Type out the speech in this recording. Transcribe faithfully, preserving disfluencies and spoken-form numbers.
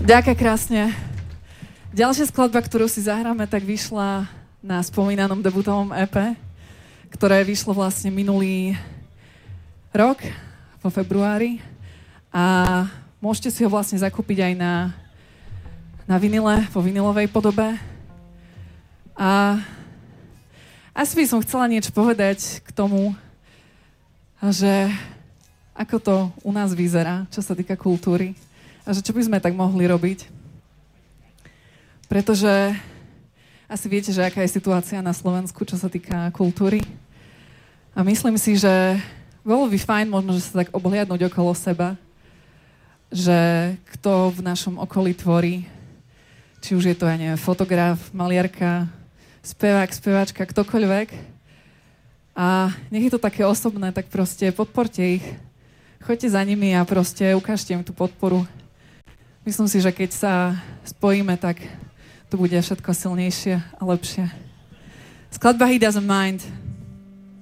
Ďakujem krásne. Ďalšia skladba, ktorú si zahráme, tak vyšla na spomínanom debutovom é pé, ktoré vyšlo vlastne minulý rok, vo februári. A môžete si ho vlastne zakúpiť aj na, na vinile, vo vinilovej podobe. A asi by som chcela niečo povedať k tomu, že ako to u nás vyzerá, čo sa týka kultúry a že čo by sme tak mohli robiť. Pretože asi viete, že aká je situácia na Slovensku, čo sa týka kultúry. A myslím si, že bolo by fajn možno, že sa tak obhliadnúť okolo seba, že kto v našom okolí tvorí, či už je to, ja neviem, fotograf, maliarka, spevák, speváčka, ktokoľvek. A nech je to také osobné, tak proste podporte ich. Choďte za nimi a proste ukážte im tú podporu. Myslím si, že keď sa spojíme, tak to bude všetko silnejšie a lepšie. Skladba He Doesn't Mind.